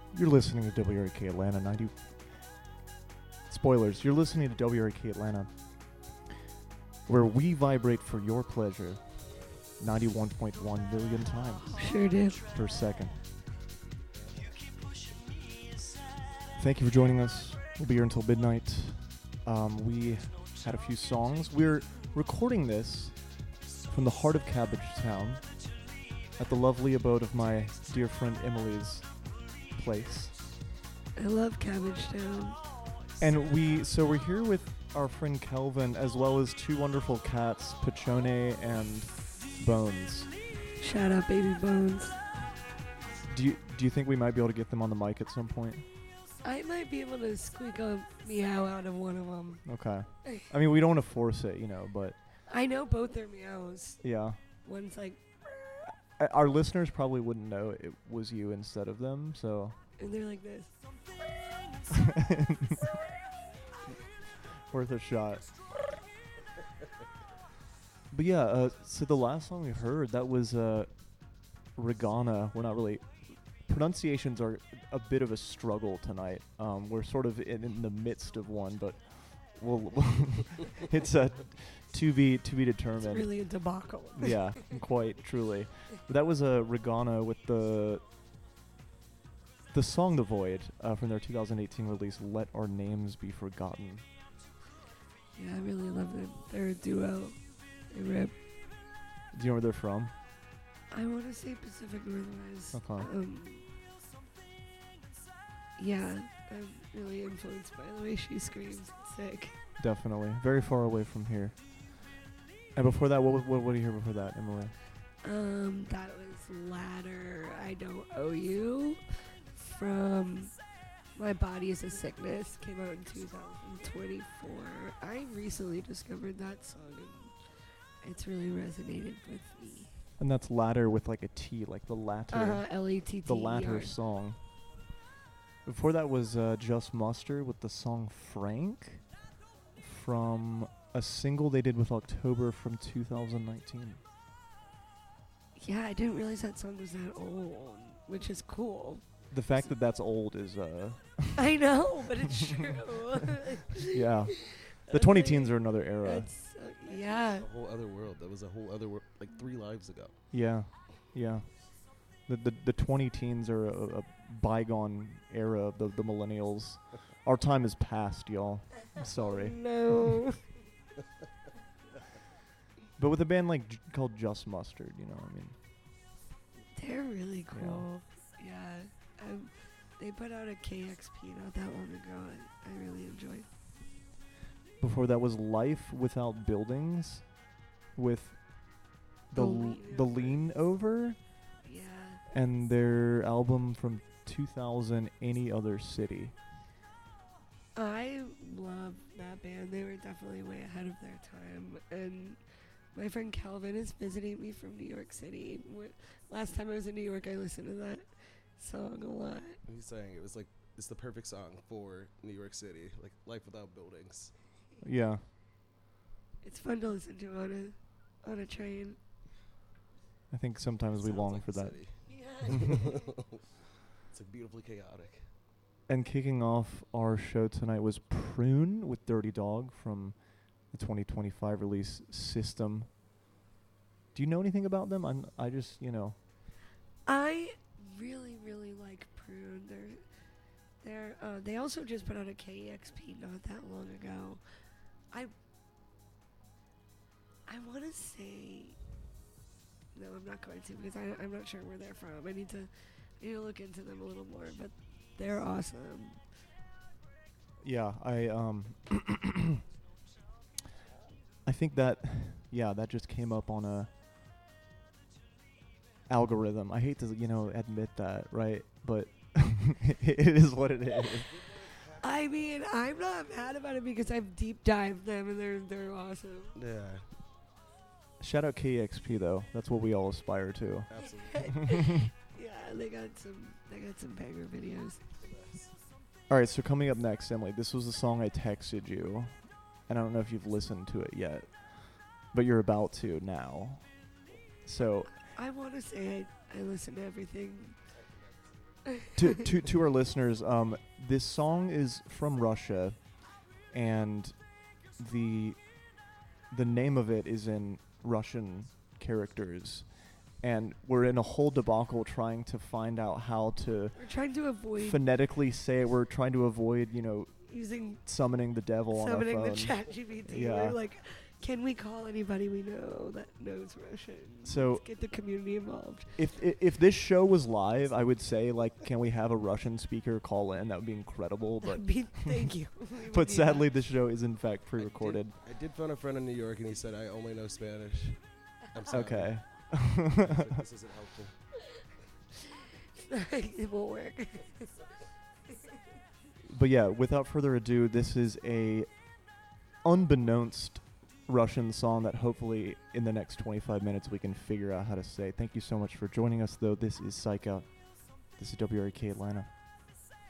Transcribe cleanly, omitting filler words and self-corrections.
You're listening to WRK Atlanta 90. Spoilers, you're listening to WRK Atlanta, where we vibrate for your pleasure 91.1 million times Sure do. per second. Thank you for joining us. We'll be here until midnight. We had a few songs. We're recording this from the heart of Cabbage Town at the lovely abode of my dear friend Emily's place. I love Cabbage Town. And we're here with our friend Kelvin, as well as two wonderful cats, Pachone and Bones. Shout out Baby Bones. Do you think we might be able to get them on the mic at some point? I might be able to squeak a meow out of one of them. Okay. I mean, we don't want to force it, but I know both their meows. yeah. One's like, Our listeners probably wouldn't know it was you instead of them, so. and they're like this. Worth a shot. But yeah, so the last song we heard, that was Regana. We're not really... Pronunciations are a bit of a struggle tonight. We're sort of in the midst of one, but we'll it's to be determined. It's really a debacle. Yeah, quite truly. But that was a Regana with the song "The Void" from their 2018 release, "Let Our Names Be Forgotten." Yeah, I really love them. They're a duo. They rip. Do you know where they're from? I want to say Pacific Northwest. Okay. Yeah, I'm really influenced by the way she screams. It's sick. Definitely, very far away from here. And before that, what do you hear before that, Emily? That was Ladder, I Don't Owe You from My Body Is a Sickness. Came out in 2024. I recently discovered that song and it's really resonated with me. And that's Ladder with like a T, like the latter. L-A-T-T. The latter song. Before that was Just Mustard with the song Frank from a single they did with October from 2019. Yeah, I didn't realize that song was that old, which is cool. The fact that that's old is I know, but it's true. yeah. The 20 teens are another era. It's, yeah. A whole other world. That was a whole other world, like 3 lives ago. Yeah. Yeah. The 20 teens are a bygone era of the millennials. Our time is past, y'all. I'm sorry. No. But with a band like called Just Mustard, I mean. They're really cool. Yeah. They put out a KXP not that long ago, and I really enjoyed. Before that was Life Without Buildings with the Lean Over. Yeah. And their album from 2000, Any Other City. I love that band. They were definitely way ahead of their time. And my friend Calvin is visiting me from New York City. Last time I was in New York, I listened to that song a lot. He's saying it's the perfect song for New York City, like Life Without Buildings. Yeah. It's fun to listen to on a train. I think sometimes we Sounds long like for the that. city. Yeah. It's like beautifully chaotic. And kicking off our show tonight was Prune with Dirty Dog from the 2025 release System. Do you know anything about them? I just, I really, really like Prune. They also just put out a KEXP not that long ago. I want to say, no, I'm not going to because I'm not sure where they're from. I need to look into them a little more, but they're awesome. Yeah, I think that just came up on a algorithm. I hate to, admit that, right? But it is what it is. I mean, I'm not mad about it because I've deep dived them and they're awesome. Yeah, Shout out KEXP though. That's what we all aspire to. absolutely. Yeah, they got some banger videos. All right, so coming up next, Emily, this was the song I texted you, and I don't know if you've listened to it yet, but you're about to now. So I want to say I listen to everything to our listeners, this song is from Russia, and the name of it is in Russian characters, and we're in a whole debacle trying to find out how to We're trying to avoid phonetically say it. We're trying to avoid, using summoning the devil on our summoning phone. the chat GPT. Yeah. We're like, can we call anybody we know that knows Russian? So- Let's get the community involved. If this show was live, I would say, like, can we have a Russian speaker call in? That would be incredible. But Thank you. We would but need sadly, that. this show is in fact pre-recorded. I did phone a friend in New York, and he said I only know Spanish. I'm sorry. Okay. This isn't helpful. It won't work. But yeah, without further ado, this is a unbeknownst Russian song that hopefully in the next 25 minutes we can figure out how to say. Thank you so much for joining us, though. This is Psych Out. This is WRK Atlanta.